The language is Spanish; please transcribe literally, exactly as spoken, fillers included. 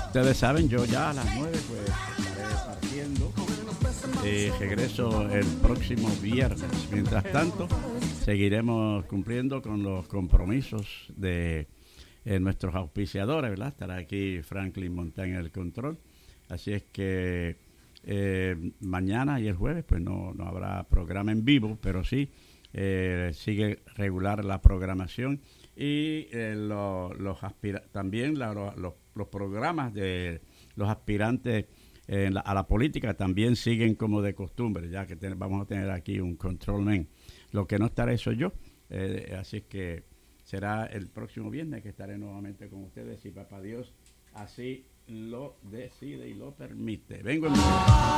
ustedes saben, yo ya a las nueve pues estaré partiendo y regreso el próximo viernes. Mientras tanto, seguiremos cumpliendo con los compromisos de eh, nuestros auspiciadores, ¿verdad? Estará aquí Franklin Montán en el control. Así es que eh, mañana y el jueves pues no, no habrá programa en vivo, pero sí eh, sigue regular la programación y eh, lo, los aspira- también la, lo, los, los programas de los aspirantes eh, la, a la política también siguen como de costumbre, ya que ten, vamos a tener aquí un controlman. Lo que no estaré soy yo, eh, así es que será el próximo viernes que estaré nuevamente con ustedes, si Papá Dios así lo decide y lo permite. Vengo en